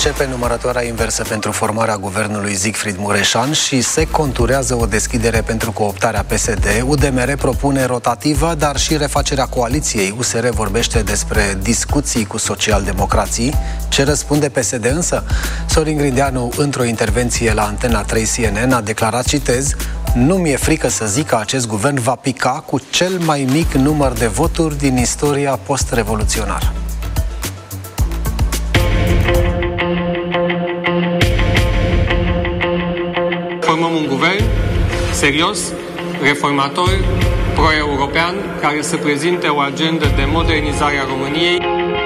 Începe numărătoarea inversă pentru formarea guvernului Siegfried Mureșan și se conturează o deschidere pentru cooptarea PSD. UDMR propune rotativă, dar și refacerea coaliției. USR vorbește despre discuții cu socialdemocrații. Ce răspunde PSD însă? Sorin Grindeanu, într-o intervenție la Antena 3 CNN, a declarat, citez, "Nu mi-e frică să zic că acest guvern va pica cu cel mai mic număr de voturi din istoria post-revoluționară." Formăm un guvern serios, reformator, pro-european, care să prezinte o agendă de modernizare a României.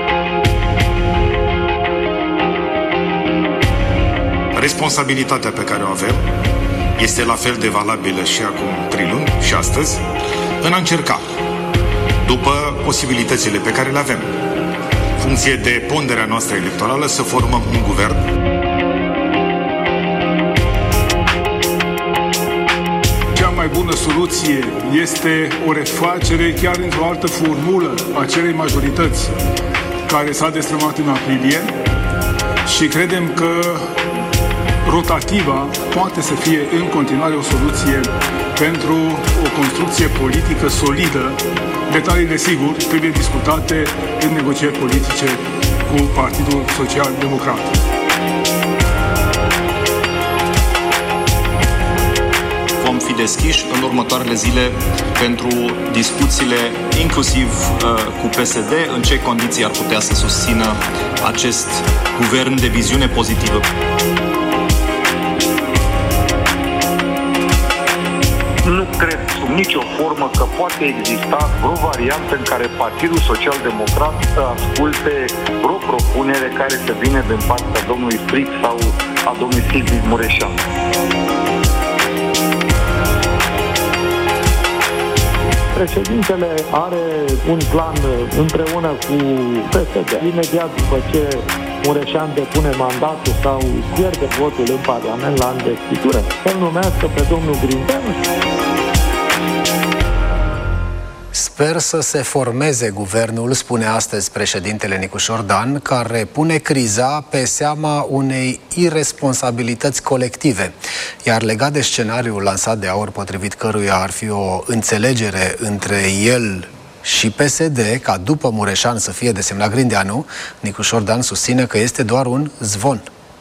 Responsabilitatea pe care o avem este la fel de valabilă și acum 3 luni și astăzi, în a încerca, după posibilitățile pe care le avem, în funcție de ponderea noastră electorală, să formăm un guvern. Cea mai bună soluție este o refacere chiar într-o altă formulă a acelei majorități care s-a destrămat în aprilie și credem că rotativa poate să fie în continuare o soluție pentru o construcție politică solidă. Detaliile, sigur, trebuie discutate în negocieri politice cu Partidul Social Democrat. Vom fi deschiși în următoarele zile pentru discuțiile inclusiv cu PSD, în ce condiții ar putea să susțină acest guvern de viziune pozitivă. Nu cred sub nicio formă că poate exista vreo variantă în care Partidul Social Democrat să asculte vreo propunere care să vină din partea domnului Fric sau a domnului Siegfried Mureșan. Președintele are un plan împreună cu PSD. Imediat după ce Mureșan depune mandatul sau pierde votul în Parlament la investitură, să-l numească pe domnul Grindeanu. Sper să se formeze guvernul, spune astăzi președintele Nicușor Dan, care pune criza pe seama unei irresponsabilități colective. Iar legat de scenariul lansat de AUR, potrivit căruia ar fi o înțelegere între el și PSD, ca după Mureșan să fie desemnat Grindeanu, Nicușor Dan susține că este doar un zvon.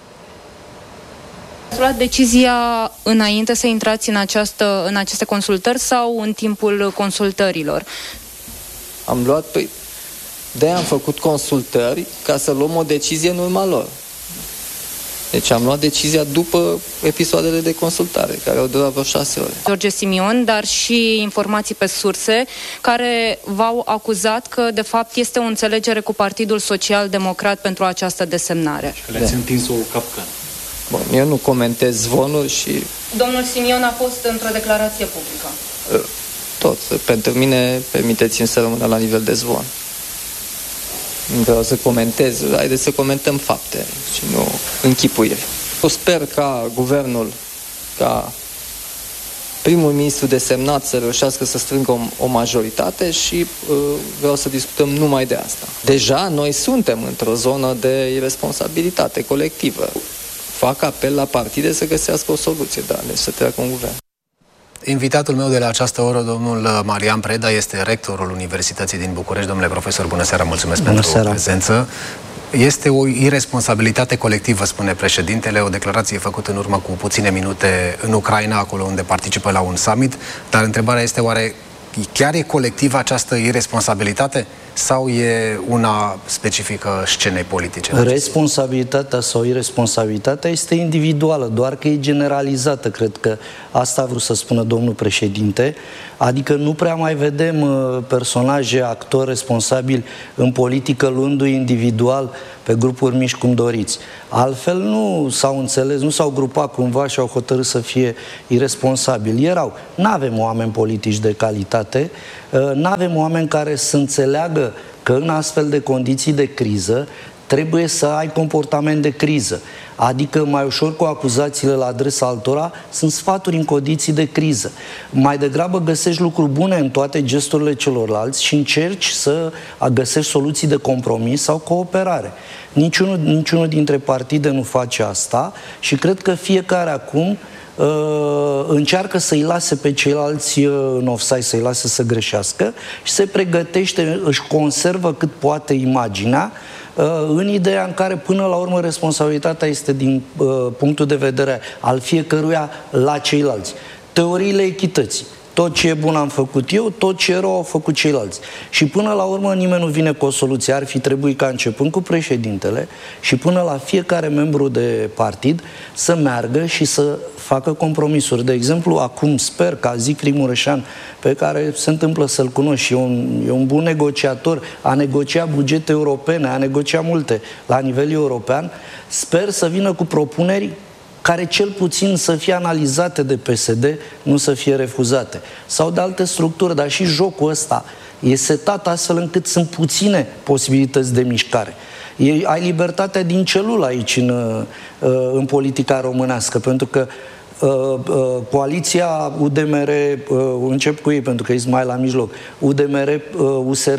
Ați luat decizia înainte să intrați în aceste consultări sau în timpul consultărilor? Am luat, de-aia am făcut consultări ca să luăm o decizie în urma lor. Deci am luat decizia după episoadele de consultare, care au durat vreo 6 ore. George Simion, dar și informații pe surse care v-au acuzat că, de fapt, este o înțelegere cu Partidul Social Democrat pentru această desemnare. Și că le-ați întins o capcană. Bun, eu nu comentez zvonuri și... Domnul Simion a fost într-o declarație publică. Tot. Pentru mine, permiteți-mi să rămână la nivel de zvon. Nu vreau să comentez. Haideți să comentăm fapte și nu închipuiri. Eu sper ca guvernul, ca primul ministru desemnat să reușească să strângă o majoritate și vreau să discutăm numai de asta. Deja noi suntem într-o zonă de irresponsabilitate colectivă. Fac apel la partide să găsească o soluție, deci să treacă un guvern. Invitatul meu de la această oră, domnul Marian Preda, este rectorul Universității din București. Domnule profesor, bună seara, mulțumesc pentru prezență. Este o irresponsabilitate colectivă, spune președintele, o declarație făcută în urmă cu puține minute în Ucraina, acolo unde participă la un summit, dar întrebarea este, oare chiar e colectivă această irresponsabilitate sau e una specifică scenei politice? Responsabilitatea sau irresponsabilitatea este individuală, doar că e generalizată. Cred că asta a vrut să spună domnul președinte. Adică nu prea mai vedem personaje, actori responsabili în politică luându-i individual pe grupuri mici cum doriți. Altfel nu s-au înțeles, nu s-au grupat cumva și au hotărât să fie irresponsabili. Erau. N-avem oameni politici de calitate, n-avem oameni care să înțeleagă că în astfel de condiții de criză trebuie să ai comportament de criză. Adică mai ușor cu acuzațiile la adresa altora, sunt sfaturi în condiții de criză. Mai degrabă găsești lucruri bune în toate gesturile celorlalți și încerci să găsești soluții de compromis sau cooperare. Niciunul dintre partide nu face asta și cred că fiecare acum încearcă să-i lase pe ceilalți în offside, să-i lase să greșească și se pregătește, își conservă cât poate imaginea în ideea în care până la urmă responsabilitatea este din punctul de vedere al fiecăruia la ceilalți. Teoriile echității. Tot ce e bun am făcut eu, tot ce e rău au făcut ceilalți. Și până la urmă nimeni nu vine cu o soluție. Ar fi trebuit ca începând cu președintele și până la fiecare membru de partid să meargă și să facă compromisuri. De exemplu, acum sper ca Siegfried Mureșan, pe care se întâmplă să-l cunosc și e un bun negociator, a negociat bugete europene, a negociat multe la nivel european, sper să vină cu propuneri care cel puțin să fie analizate de PSD, nu să fie refuzate. Sau de alte structuri, dar și jocul ăsta e setat astfel încât sunt puține posibilități de mișcare. Ai libertatea din celulă aici în politica românească, pentru că coaliția UDMR, încep cu ei pentru că Ismail la mijloc, UDMR, USR,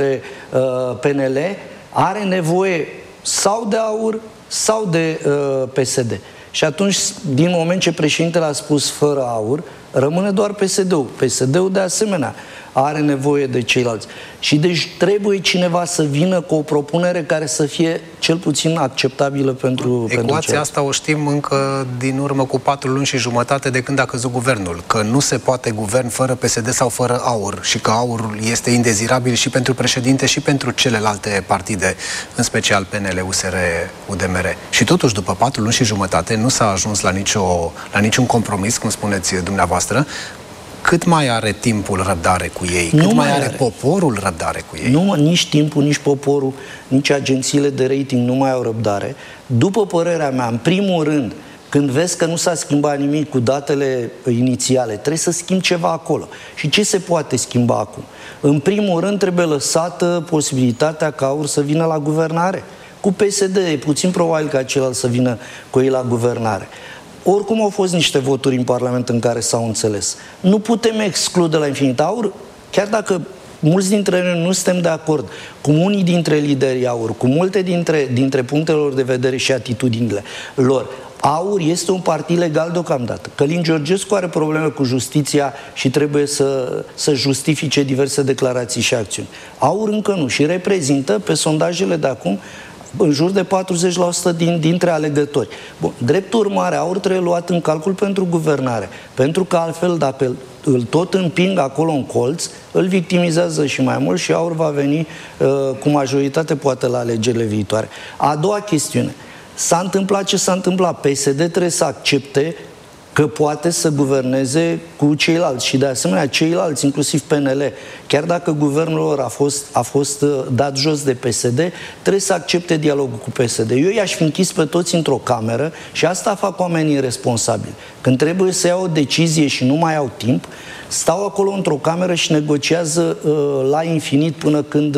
PNL, are nevoie sau de AUR sau de PSD. Și atunci, din moment ce președintele a spus fără AUR, rămâne doar PSD-ul. PSD-ul, de asemenea, are nevoie de ceilalți. Și deci trebuie cineva să vină cu o propunere care să fie cel puțin acceptabilă pentru Ecuația asta o știm încă din urmă cu 4 luni și jumătate de când a căzut guvernul. Că nu se poate guvern fără PSD sau fără AUR și că AUR este indezirabil și pentru președinte și pentru celelalte partide, în special PNL, USR, UDMR. Și totuși, după 4 luni și jumătate, nu s-a ajuns la niciun compromis, cum spuneți dumneavoastră. Cât mai are timpul răbdare cu ei? Cât mai are poporul răbdare cu ei? Nu, nici timpul, nici poporul, nici agențiile de rating nu mai au răbdare. După părerea mea, în primul rând, când vezi că nu s-a schimbat nimic cu datele inițiale, trebuie să schimbi ceva acolo. Și ce se poate schimba acum? În primul rând, trebuie lăsată posibilitatea ca AUR să vină la guvernare. Cu PSD e puțin probabil ca celălalt să vină cu ei la guvernare. Oricum au fost niște voturi în Parlament în care s-au înțeles. Nu putem exclude la infinit AUR, chiar dacă mulți dintre noi nu suntem de acord cu unii dintre liderii AUR, cu multe dintre punctele lor de vedere și atitudinile lor. AUR este un partid legal deocamdată. Călin Georgescu are probleme cu justiția și trebuie să justifice diverse declarații și acțiuni. AUR încă nu și reprezintă, pe sondajele de acum, în jur de 40% dintre alegători. Bun, drept urmare, AUR trebuie luat în calcul pentru guvernare. Pentru că altfel, dacă îl tot împing acolo în colț, îl victimizează și mai mult și AUR va veni cu majoritate poate la alegerile viitoare. A doua chestiune. S-a întâmplat ce s-a întâmplat. PSD trebuie să accepte că poate să guverneze cu ceilalți și de asemenea ceilalți, inclusiv PNL, chiar dacă guvernul lor a fost dat jos de PSD, trebuie să accepte dialogul cu PSD. Eu i-aș fi închis pe toți într-o cameră și asta fac oamenii responsabili. Când trebuie să iau o decizie și nu mai au timp, stau acolo într-o cameră și negociază la infinit până când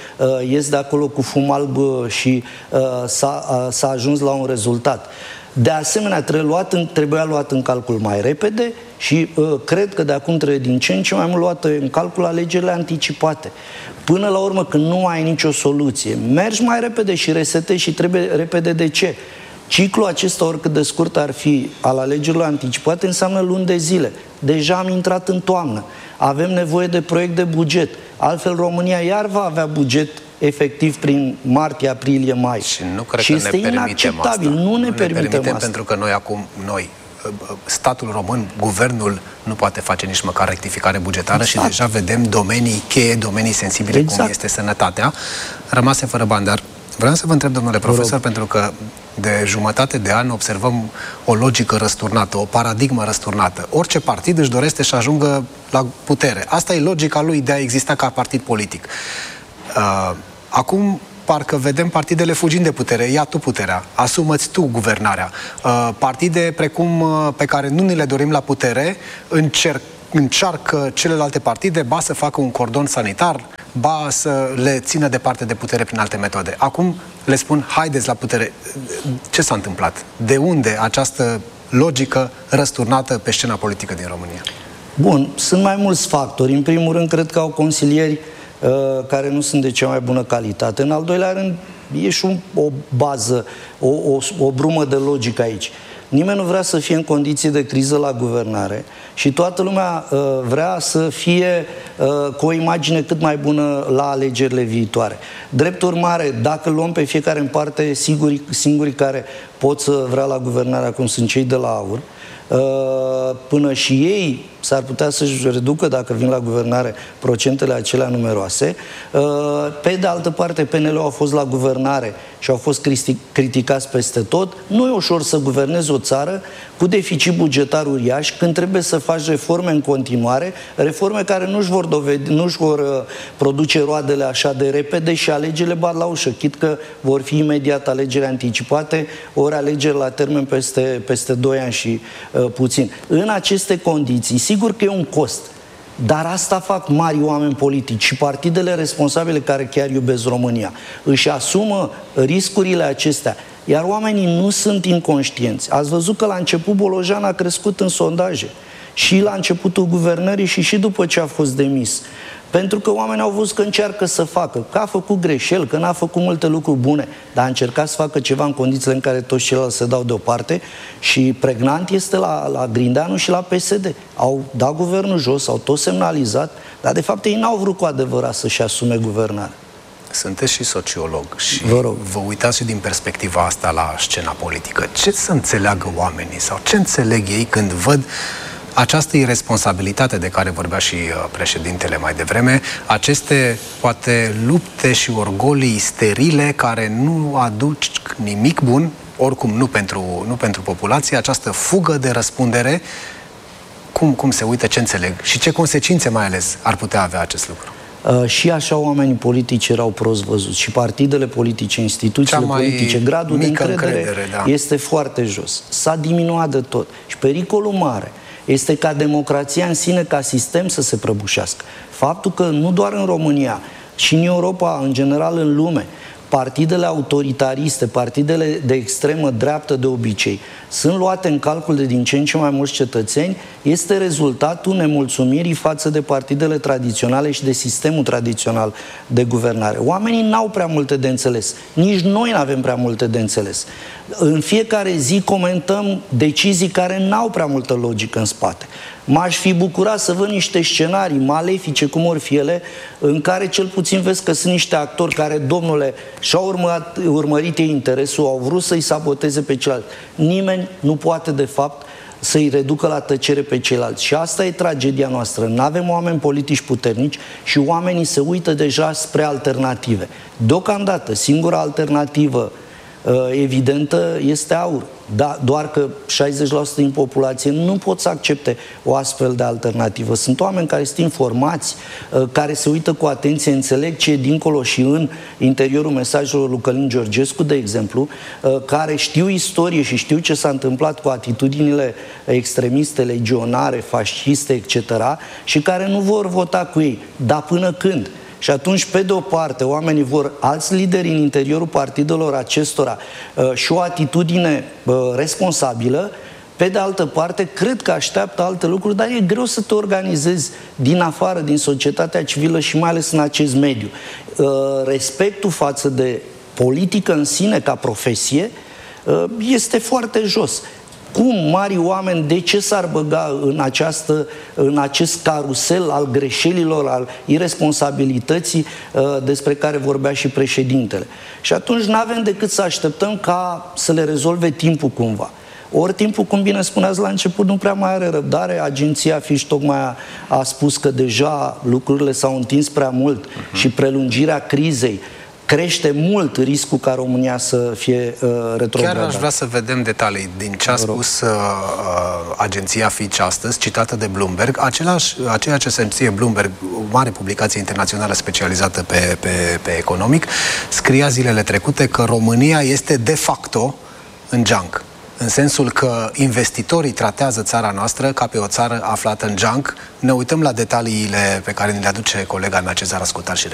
ies de acolo cu fum alb și s-a ajuns la un rezultat. De asemenea, trebuia luat în calcul mai repede și cred că de acum trebuie din ce în ce mai mult luată în calcul alegerile anticipate. Până la urmă, când nu ai nicio soluție, mergi mai repede și resetezi și trebuie repede. De ce? Ciclul acesta, oricât de scurt ar fi, al alegerilor anticipate, înseamnă luni de zile. Deja am intrat în toamnă. Avem nevoie de proiect de buget. Altfel, România iar va avea buget efectiv prin martie, aprilie, mai. Și nu cred că este inacceptabil. Nu ne permitem asta. Pentru că noi, statul român, guvernul nu poate face nici măcar rectificare bugetară și deja vedem domenii cheie, domenii sensibile, cum este sănătatea, rămase fără bani. Dar vreau să vă întreb, domnule profesor, pentru că de jumătate de an observăm o logică răsturnată, o paradigmă răsturnată. Orice partid își dorește să ajungă la putere. Asta e logica lui de a exista ca partid politic. Acum parcă vedem partidele fugind de putere. Ia tu puterea, asumă-ți tu guvernarea. Partide precum pe care nu ni le dorim la putere încearcă celelalte partide să facă un cordon sanitar, ba să le țină departe de putere prin alte metode. Acum le spun, haideți la putere. Ce s-a întâmplat? De unde această logică răsturnată pe scena politică din România? Bun, sunt mai mulți factori. În primul rând, cred că au consilieri care nu sunt de cea mai bună calitate. În al doilea rând, e și o bază, o brumă de logică aici. Nimeni nu vrea să fie în condiții de criză la guvernare și toată lumea vrea să fie cu o imagine cât mai bună la alegerile viitoare. Drept urmare, dacă luăm pe fiecare în parte, singurii care pot să vrea la guvernare acum sunt cei de la AUR, până și ei s-ar putea să-și reducă, dacă vin la guvernare, procentele acelea numeroase. Pe de altă parte, PNL-ul a fost la guvernare și au fost criticați peste tot. Nu e ușor să guvernezi o țară cu deficit bugetar uriaș, când trebuie să faci reforme în continuare, reforme care nu-și vor produce roadele așa de repede și alegerile bat la ușă, chit că vor fi imediat alegeri anticipate, ori alegeri la termen peste 2 ani și puțin. În aceste condiții, sigur că e un cost, dar asta fac mari oameni politici și partidele responsabile care chiar iubesc România. Își asumă riscurile acestea, iar oamenii nu sunt inconștienți. Ați văzut că la început Bolojan a crescut în sondaje, și la începutul guvernării și după ce a fost demis. Pentru că oamenii au văzut că încearcă să facă, că a făcut greșeli, că n-a făcut multe lucruri bune, dar a încercat să facă ceva în condițiile în care toți ceilalți se dau deoparte și pregnant este la Grindeanu și la PSD. Au dat guvernul jos, au tot semnalizat, dar de fapt ei n-au vrut cu adevărat să-și asume guvernarea. Sunteți și sociolog și vă uitați și din perspectiva asta la scena politică. Ce să înțeleagă oamenii sau ce înțeleg ei când văd această irresponsabilitate de care vorbea și președintele mai devreme, aceste, poate, lupte și orgolii sterile care nu aduc nimic bun, oricum nu pentru populație, această fugă de răspundere, cum se uită, ce înțeleg și ce consecințe mai ales ar putea avea acest lucru? Și așa oamenii politici erau prost văzuți și partidele politice, instituțiile politice, gradul de încredere este foarte jos. S-a diminuat de tot și pericolul mare este ca democrația în sine, ca sistem, să se prăbușească. Faptul că nu doar în România, și în Europa, în general în lume, partidele autoritariste, partidele de extremă dreaptă de obicei, sunt luate în calcul de din ce în ce mai mulți cetățeni, este rezultatul nemulțumirii față de partidele tradiționale și de sistemul tradițional de guvernare. Oamenii n-au prea multe de înțeles. Nici noi n-avem prea multe de înțeles. În fiecare zi comentăm decizii care n-au prea multă logică în spate. M-aș fi bucurat să văd niște scenarii malefice, cum or fi ele, în care cel puțin vezi că sunt niște actori care, domnule, și-au urmărit ei interesul, au vrut să-i saboteze pe ceilalți. Nimeni nu poate, de fapt, să-i reducă la tăcere pe ceilalți. Și asta e tragedia noastră. Nu avem oameni politici puternici și oamenii se uită deja spre alternative. Deocamdată, singura alternativă evidentă este AUR. Da, doar că 60% din populație nu pot să accepte o astfel de alternativă. Sunt oameni care sunt informați, care se uită cu atenție, înțeleg ce e dincolo și în interiorul mesajelor lui Călin Georgescu, de exemplu, care știu istorie și știu ce s-a întâmplat cu atitudinile extremiste, legionare, fasciste, etc. și care nu vor vota cu ei. Dar până când? Și atunci, pe de o parte, oamenii vor alți lideri în interiorul partidelor acestora și o atitudine responsabilă. Pe de altă parte, cred că așteaptă alte lucruri, dar e greu să te organizezi din afară, din societatea civilă și mai ales în acest mediu. Respectul față de politică în sine, ca profesie, este foarte jos. Cum mari oameni, de ce s-ar băga în acest carusel al greșelilor, al irresponsabilității despre care vorbea și președintele? Și atunci nu avem decât să așteptăm ca să le rezolve timpul cumva. Ori timpul, cum bine spuneați la început, nu prea mai are răbdare. Agenția Fitch tocmai a spus că deja lucrurile s-au întins prea mult și prelungirea crizei crește mult riscul ca România să fie retrogradată. Chiar aș vrea să vedem detalii din ce a spus agenția Fitch astăzi, citată de Bloomberg. Aceeași agenție Bloomberg, o mare publicație internațională specializată pe economic, scria zilele trecute că România este de facto în junk. În sensul că investitorii tratează țara noastră ca pe o țară aflată în junk. Ne uităm la detaliile pe care ne le aduce colega mea Cezara Scutar și